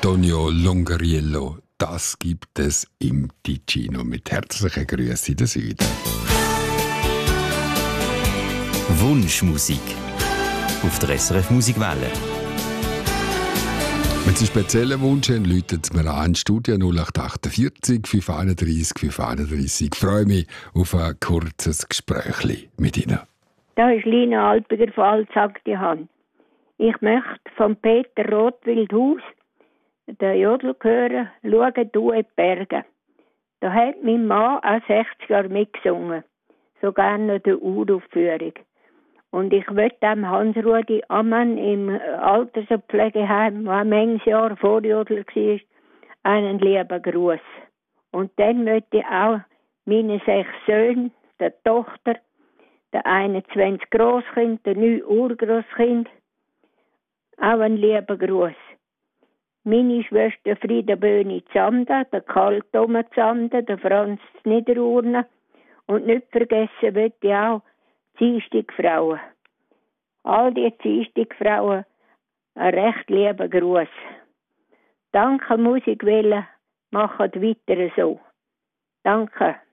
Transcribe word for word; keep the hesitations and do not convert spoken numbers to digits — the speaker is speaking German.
Antonio Longariello. Das gibt es im Ticino. Mit herzlichen Grüßen in den Süden. Wunschmusik auf der S R F Musikwelle. Wenn Sie einen speziellen Wunsch haben, rufen Sie mir an, Studio null acht achtundvierzig fünf einunddreissig fünf einunddreissig. Ich freue mich auf ein kurzes Gespräch mit Ihnen. Da ist Lina Alpiger von Altsagdihan. Ich möchte von Peter Rotwildhaus den Jodel hören, «Schaue du in die Berge». Da hat mein Mann auch sechzig Jahre mitgesungen. So gerne die Uraufführung. Und ich möchte dem Hans-Rudi Ammann im Alters- und Pflegeheim, der manches Jahr Vorjodler war, einen lieben Gruß. Und dann möchte ich auch meine sechs Söhne, der Tochter, der einundzwanzig Grosskind, der neun Urgroßkind, auch einen lieben Gruß. Meine Schwester Frieda Böhni Zamda, der Karl Thomas Zamda, der Franz Niederurne. Und nicht vergessen möchte ich auch Ziestigfrauen. All die Ziestigfrauen, einen recht lieben Gruß. Danke, Musikwelle, macht weiter so. Danke.